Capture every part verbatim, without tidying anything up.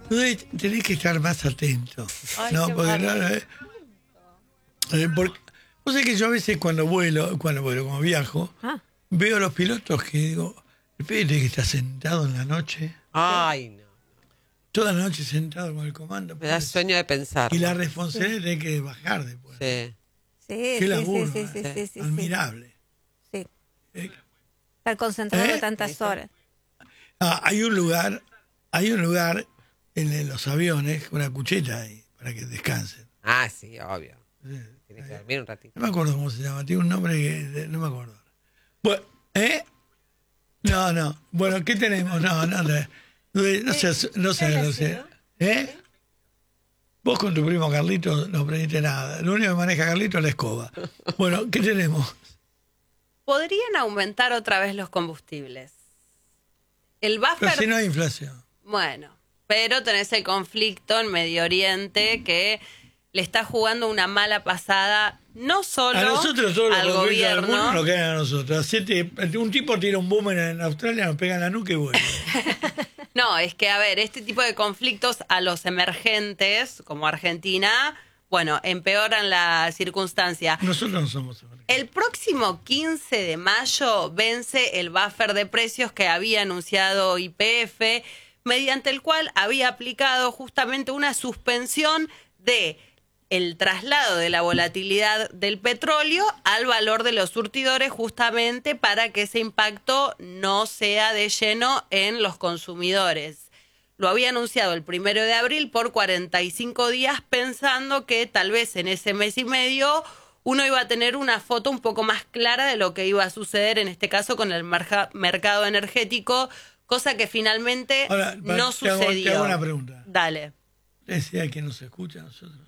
Entonces, tenés que estar más atento. Ay, no, qué porque no, bárbaro. eh, eh, porque, vos sabés que yo a veces cuando vuelo, cuando vuelo, cuando viajo, Ah. veo a los pilotos que digo, el pibe tiene que estar sentado en la noche, Ay, no. toda la noche sentado con el comando. Me da pues, sueño de pensar. y la responsabilidad tiene que bajar después. Sí. Sí, Qué sí, laburo, sí, sí, eh. sí, sí, sí, Admirable. sí. Eh, Estar concentrado ¿Eh? tantas horas. ah, hay un lugar, hay un lugar en, en los aviones, una cucheta ahí, para que descansen. Ah, sí, obvio. Sí. Tienes que dormir un ratito. No me acuerdo cómo se llama, tiene un nombre que no me acuerdo. Bueno, ¿eh? No, no. Bueno, ¿qué tenemos? No, no, no. No sé, no sé, no sé. ¿Eh? Vos con tu primo Carlito no aprendiste nada. Lo único que maneja Carlito es la escoba. Bueno, ¿qué tenemos? Podrían aumentar otra vez los combustibles. El Pero buffer, si no hay inflación. bueno, pero tenés el conflicto en Medio Oriente que le está jugando una mala pasada no solo A nosotros todos los al conflictos del mundo gobierno. nos quedan a nosotros. Siete, un tipo tira un boomerang en Australia, nos pega en la nuca y vuelve. No, es que, a ver, este tipo de conflictos a los emergentes, como Argentina, bueno, empeoran la circunstancia. Nosotros no somos emergentes. El próximo quince de mayo vence el buffer de precios que había anunciado Y P F, mediante el cual había aplicado justamente una suspensión de el traslado de la volatilidad del petróleo al valor de los surtidores, justamente para que ese impacto no sea de lleno en los consumidores. Lo había anunciado el primero de abril por cuarenta y cinco días, pensando que tal vez en ese mes y medio uno iba a tener una foto un poco más clara de lo que iba a suceder, en este caso con el marja- mercado energético, cosa que finalmente Ahora, no te hago- sucedió. te hago una pregunta. Dale. Decía que nos escucha a nosotros.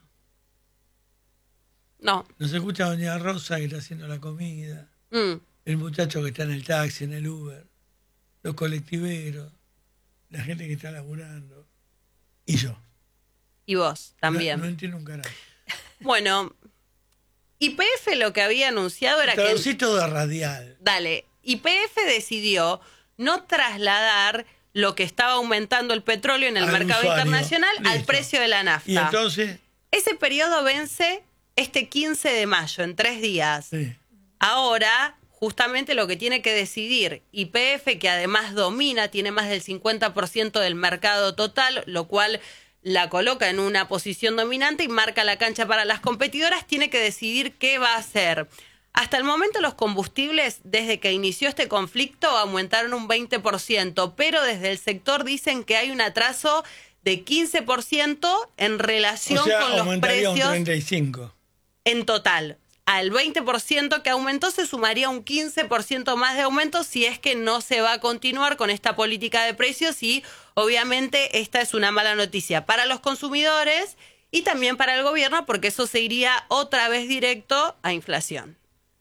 No. Nos escucha doña Rosa que está haciendo la comida, Mm. el muchacho que está en el taxi, en el Uber, los colectiveros, la gente que está laburando. Y yo. Y vos también. No, no entiendo un carajo. Bueno, Y P F lo que había anunciado era que... Traducí todo a radial. Dale, Y P F decidió no trasladar lo que estaba aumentando el petróleo en el Al mercado usuario. internacional al Listo. precio de la nafta. Y entonces, Ese periodo vence este quince de mayo, en tres días. sí. Ahora, justamente lo que tiene que decidir Y P F, que además domina, tiene más del cincuenta por ciento del mercado total, lo cual la coloca en una posición dominante y marca la cancha para las competidoras, tiene que decidir qué va a hacer. Hasta el momento los combustibles, desde que inició este conflicto, aumentaron un veinte por ciento, pero desde el sector dicen que hay un atraso de quince por ciento en relación O sea, con los aumentaría un precios treinta y cinco. en total. Al veinte por ciento que aumentó se sumaría un quince por ciento más de aumento si es que no se va a continuar con esta política de precios, y obviamente esta es una mala noticia para los consumidores y también para el gobierno, porque eso se iría otra vez directo a inflación.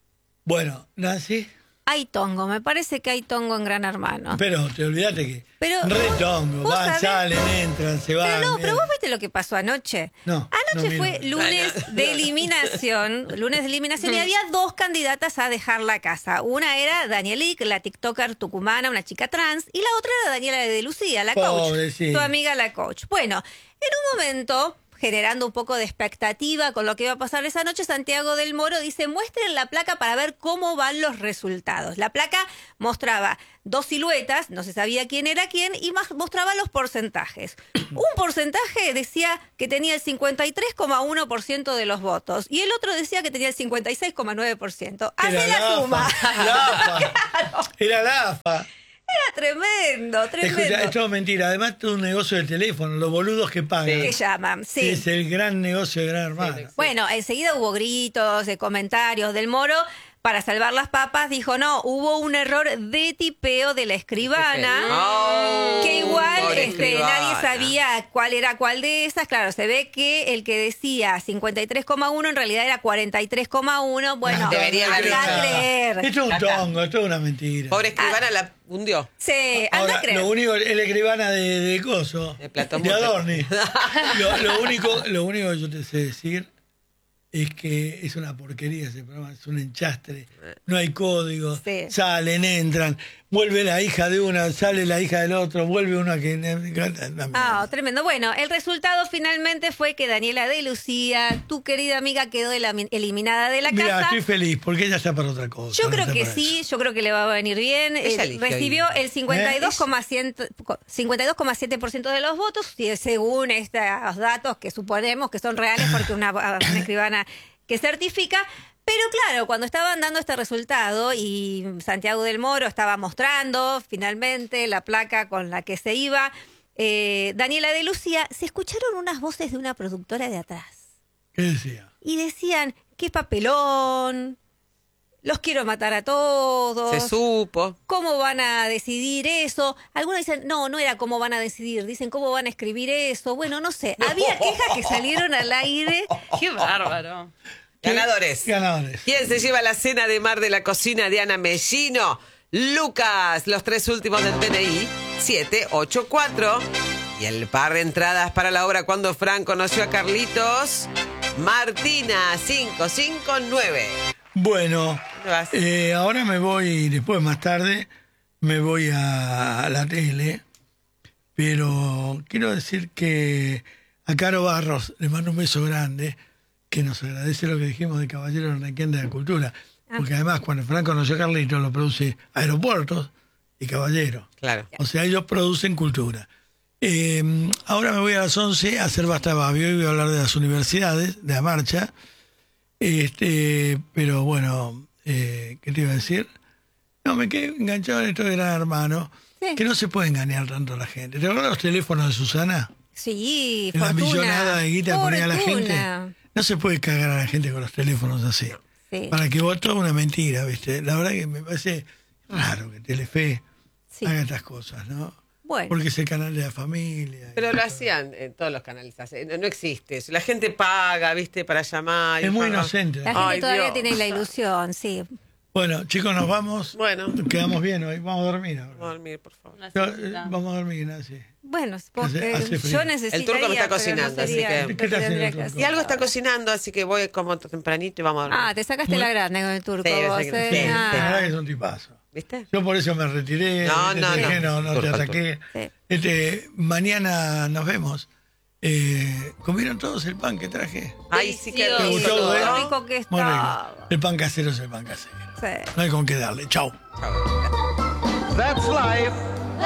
Bueno, Nancy, Hay tongo, me parece que hay tongo en Gran Hermano. pero te olvidaste que Pero re vos- tongo, vos van, sabés- salen, entran, se van. Pero no, pero bien. vos viste lo que pasó anoche. No, Anoche no fue miro. lunes de eliminación, lunes de eliminación, y había dos candidatas a dejar la casa. Una era Danielic, la TikToker tucumana, una chica trans, y la otra era Daniela de Lucía, la coach, Pobre, sí. tu amiga la coach. Bueno, en un momento, generando un poco de expectativa con lo que iba a pasar esa noche, Santiago del Moro dice: muestren la placa para ver cómo van los resultados. La placa mostraba dos siluetas, no se sabía quién era quién, y más mostraba los porcentajes. Un porcentaje decía que tenía el cincuenta y tres coma uno por ciento de los votos y el otro decía que tenía el cincuenta y seis coma nueve por ciento. Hace Era la suma. La AFA. Era la AFA. Era tremendo, tremendo. Escucha, esto es mentira. Además, todo un negocio del teléfono, los boludos que pagan. Que llaman, sí. Es el gran negocio de Gran Hermano. Sí, sí. Bueno, enseguida hubo gritos, de comentarios del Moro. Para salvar las papas, dijo: no, hubo un error de tipeo de la escribana. Oh, Que igual pobre este, escribana. nadie sabía cuál era cuál de esas. Claro, se ve que el que decía cincuenta y tres coma uno en realidad era cuarenta y tres coma uno. Bueno, Debería haber anda a estado. creer. Esto es un Ya está. tongo, esto es una mentira. Pobre escribana la hundió. Sí, anda Ahora, a creer. lo único, el escribana de, de coso, De Platón de Monte. Adorni. lo, lo único, lo único que yo te sé decir es que es una porquería ese programa, es un enchastre. No hay código, Sí. salen, entran. vuelve la hija de una, sale la hija del otro, vuelve una que... Ah, tremendo. Bueno, el resultado finalmente fue que Daniela de Lucía, tu querida amiga, quedó elami- eliminada de la Mira, casa. estoy feliz, porque ella está para otra cosa. Yo no creo está que para sí, eso. yo creo que le va a venir bien. Ella Eh, eligió recibió ir. el cincuenta y dos coma siete por ciento de los votos, y según estos datos que suponemos que son reales porque una, una escribana que certifica. Pero claro, cuando estaban dando este resultado y Santiago del Moro estaba mostrando finalmente la placa con la que se iba, eh, Daniela de Lucía, se escucharon unas voces de una productora de atrás. ¿Qué decía? Y decían, qué papelón, los quiero matar a todos. Se supo. ¿Cómo van a decidir eso? Algunos dicen, no, no era cómo van a decidir, dicen cómo van a escribir eso. Bueno, no sé, había quejas que salieron al aire. Qué bárbaro. Ganadores. Ganadores. ¿Quién se lleva la cena de mar de la cocina de Ana Mellino? Lucas, los tres últimos del D N I, siete ocho cuatro. Y el par de entradas para la obra Cuando Fran conoció a Carlitos, Martina, cinco cinco nueve. Bueno, ¿Dónde vas? eh, ahora me voy, después más tarde, me voy a, a la tele, pero quiero decir que a Caro Barros le mando un beso grande, que nos agradece lo que dijimos de Caballero Requén de la Cultura, porque además cuando Fran conoció a Carlitos lo produce Aeropuertos y Caballero. Claro. O sea, ellos producen cultura. Eh, ahora me voy a las once a hacer Basta Babio y voy a hablar de las universidades, de la marcha. Este, pero bueno, eh, ¿qué te iba a decir? No, me quedé enganchado en esto de Gran Hermano, Sí. que no se puede engañar tanto a la gente. ¿Te acuerdas los teléfonos de Susana? Sí, La fortuna. millonada de guita que ponía a la Fortuna. gente. No se puede cagar a la gente con los teléfonos así. Sí, Para que vos, toda una mentira, ¿viste? La verdad que me parece raro que Telefe sí. haga estas cosas, ¿no? Bueno. Porque es el canal de la familia. Pero lo hacían en todos los canales. No, no existe eso. La gente paga, ¿viste? Para llamar. y Es muy paga. inocente. La gente Ay, todavía Dios. tiene la ilusión, sí. Bueno, chicos, nos vamos. Bueno. Quedamos bien hoy. Vamos a dormir ahora. Vamos a dormir, por favor. Una Yo, eh, siesta. vamos a dormir, Nancy. Bueno, supongo Hace- que hace frío. yo necesitaría, El turco me está pero no cocinando, así sería- que- no ¿Qué está haciendo tendría el que turco? Y algo está cocinando, así que voy como tempranito y vamos a dormir. Ah, te sacaste la grande con el turco. Sí, me vos, saqué- eh, sí, ah. La verdad que es un tipazo. ¿Viste? Yo por eso me retiré. No, te no, dije, no. no, no te Turco, ataqué. Sí. Este, mañana nos vemos. Eh, ¿Comieron todos el pan que traje? Ay, sí que Delicioso. ¿Te gustó, rico. eh? Qué rico que Muy rico. estaba. El pan casero es el pan casero. Sí. No hay con qué darle. Chau. Chao. That's life.